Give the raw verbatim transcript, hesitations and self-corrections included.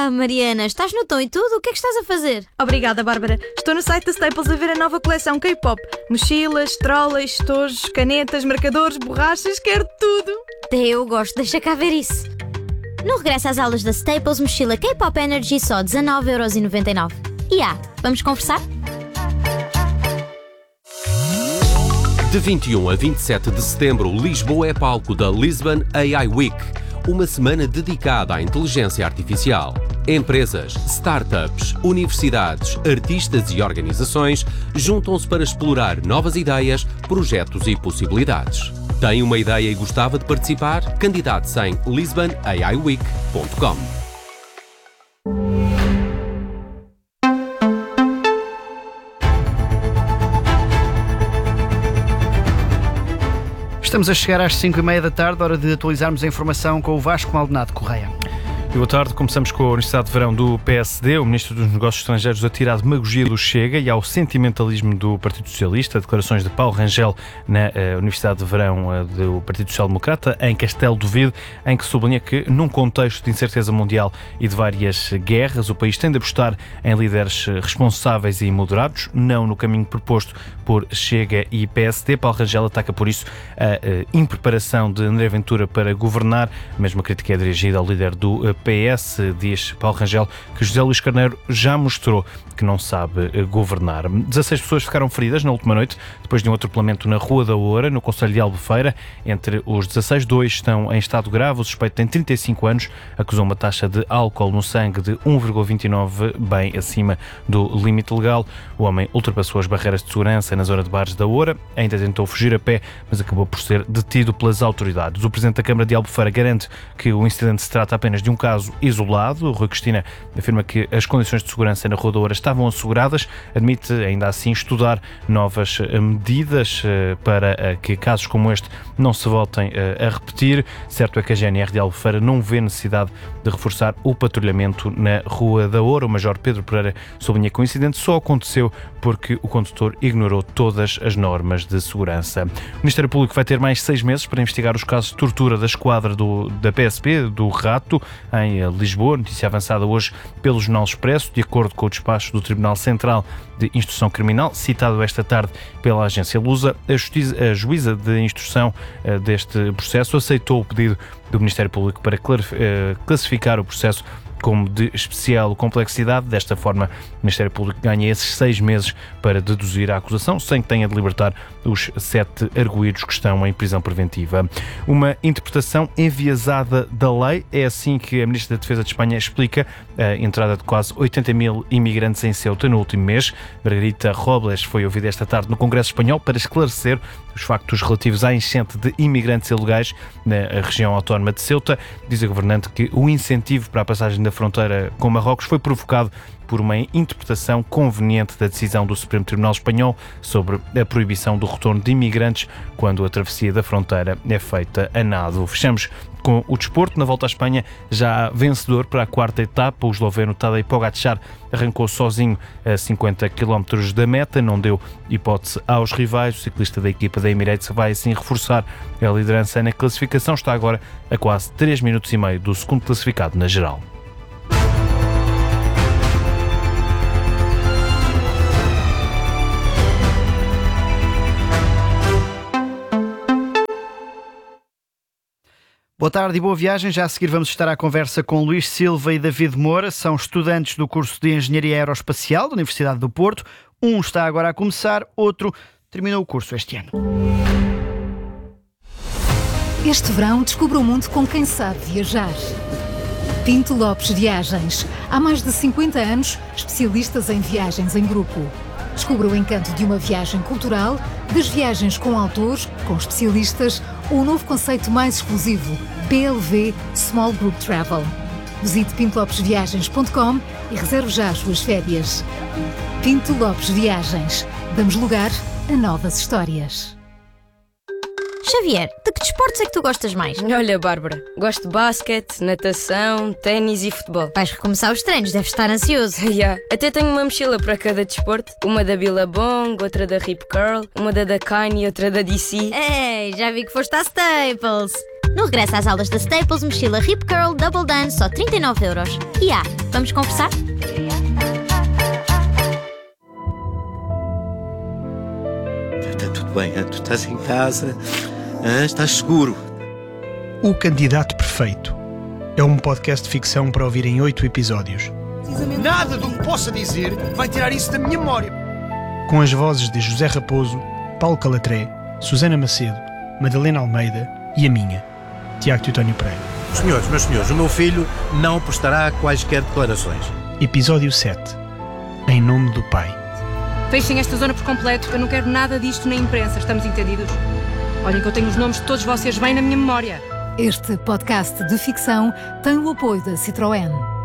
Ah, Mariana, estás no tom e tudo? O que é que estás a fazer? Obrigada, Bárbara. Estou no site da Staples a ver a nova coleção K-pop. Mochilas, trolley, estojos, canetas, marcadores, borrachas, quero tudo. Até eu gosto, deixa cá ver isso. No regresso às aulas da Staples, mochila K-pop Energy só dezanove euros e noventa e nove. E ah, vamos conversar? De vinte e um a vinte e sete de setembro, Lisboa é palco da Lisbon A I Week, uma semana dedicada à inteligência artificial. Empresas, startups, universidades, artistas e organizações juntam-se para explorar novas ideias, projetos e possibilidades. Tem uma ideia e gostava de participar? Candidate-se em lisbon a i week ponto com. Estamos a chegar às cinco e meia da tarde, hora de atualizarmos a informação com o Vasco Maldonado Correia. E boa tarde, começamos com a Universidade de Verão do P S D. O Ministro dos Negócios Estrangeiros atira a demagogia do Chega e ao sentimentalismo do Partido Socialista. Declarações de Paulo Rangel na uh, Universidade de Verão uh, do Partido Social Democrata, em Castelo do Vide, em que sublinha que, num contexto de incerteza mundial e de várias guerras, o país tem de apostar em líderes responsáveis e moderados, não no caminho proposto por Chega e P S D. Paulo Rangel ataca, por isso, a uh, impreparação de André Ventura para governar. A mesma crítica é dirigida ao líder do uh, P S, diz Paulo Rangel que José Luís Carneiro já mostrou que não sabe governar. dezasseis pessoas ficaram feridas na última noite, depois de um atropelamento na Rua da Oura, no concelho de Albufeira. Entre os dezasseis, dois estão em estado grave. O suspeito tem trinta e cinco anos, acusou uma taxa de álcool no sangue de um vírgula vinte e nove, bem acima do limite legal. O homem ultrapassou as barreiras de segurança na zona de bares da Oura, ainda tentou fugir a pé, mas acabou por ser detido pelas autoridades. O presidente da Câmara de Albufeira garante que o incidente se trata apenas de um caso isolado. O Rui Cristina afirma que as condições de segurança na Rua da Oura estavam asseguradas, admite ainda assim estudar novas medidas para que casos como este não se voltem a repetir. Certo é que a G N R de Albufeira não vê necessidade de reforçar o patrulhamento na Rua da Oura. O Major Pedro Pereira sublinha que o incidente só aconteceu porque o condutor ignorou todas as normas de segurança. O Ministério Público vai ter mais seis meses para investigar os casos de tortura da esquadra do, da P S P, do Rato, em Lisboa. Notícia avançada hoje pelo Jornal Expresso, de acordo com o despacho do Tribunal Central de Instrução Criminal, citado esta tarde pela agência Lusa. A, justiça, a juíza de instrução uh, deste processo aceitou o pedido do Ministério Público para uh, classificar o processo como de especial complexidade. Desta forma, o Ministério Público ganha esses seis meses para deduzir a acusação, sem que tenha de libertar os sete arguidos que estão em prisão preventiva. Uma interpretação enviesada da lei, é assim que a Ministra da Defesa de Espanha explica a entrada de quase oitenta mil imigrantes em Ceuta no último mês. Margarita Robles foi ouvida esta tarde no Congresso Espanhol para esclarecer os factos relativos à enchente de imigrantes ilegais na região autónoma de Ceuta. Diz a governante que o incentivo para a passagem da fronteira com Marrocos foi provocado por uma interpretação conveniente da decisão do Supremo Tribunal Espanhol sobre a proibição do retorno de imigrantes quando a travessia da fronteira é feita a nado. Fechamos com o desporto. Na volta à Espanha, já há vencedor para a quarta etapa. O esloveno Tadej Pogačar arrancou sozinho a cinquenta quilómetros da meta, não deu hipótese aos rivais. O ciclista da equipa da Emirates vai assim reforçar a liderança na classificação. Está agora a quase três minutos e meio do segundo classificado na geral. Boa tarde e boa viagem. Já a seguir vamos estar à conversa com Luís Silva e David Moura. São estudantes do curso de Engenharia Aeroespacial da Universidade do Porto. Um está agora a começar, outro terminou o curso este ano. Este verão descubra o mundo com quem sabe viajar. Pinto Lopes Viagens. Há mais de cinquenta anos, especialistas em viagens em grupo. Descubra o encanto de uma viagem cultural, das viagens com autores, com especialistas, ou o novo conceito mais exclusivo, P L V Small Group Travel. Visite pinto lopes viagens ponto com e reserve já as suas férias. Pinto Lopes Viagens. Damos lugar a novas histórias. Xavier, de que desportos é que tu gostas mais? Olha, Bárbara, gosto de basquete, natação, ténis e futebol. Vais recomeçar os treinos, deves estar ansioso. Yeah. Até tenho uma mochila para cada desporto. Uma da Billabong, outra da Rip Curl, uma da Dakine e outra da D C. Ei, já vi que foste à Staples. No regresso às aulas da Staples, mochila Rip Curl Double Dan, só trinta e nove euros. E ah, vamos conversar? Está tudo bem, hein? Tu estás em casa, hein? Estás seguro. O Candidato Perfeito é um podcast de ficção para ouvir em oito episódios. Nada do que possa dizer vai tirar isso da minha memória. Com as vozes de José Raposo, Paulo Calatré, Susana Macedo, Madalena Almeida e a minha, Tiago Teutónio Pereira. Senhores, meus senhores, o meu filho não prestará quaisquer declarações. Episódio sete. Em nome do Pai. Fechem esta zona por completo. Eu não quero nada disto na imprensa. Estamos entendidos? Olhem que eu tenho os nomes de todos vocês bem na minha memória. Este podcast de ficção tem o apoio da Citroën.